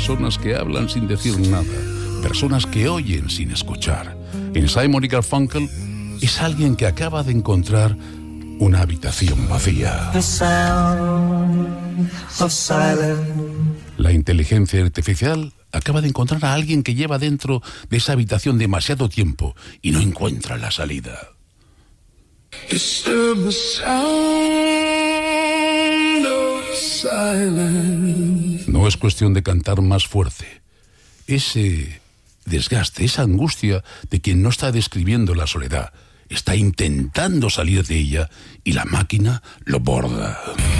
personas que hablan sin decir nada, personas que oyen sin escuchar. En Simon y Garfunkel es alguien que acaba de encontrar una habitación vacía. La inteligencia artificial acaba de encontrar a alguien que lleva dentro de esa habitación demasiado tiempo y no encuentra la salida. No es cuestión de cantar más fuerte. Ese desgaste, esa angustia de quien no está describiendo la soledad, está intentando salir de ella y la máquina lo borda.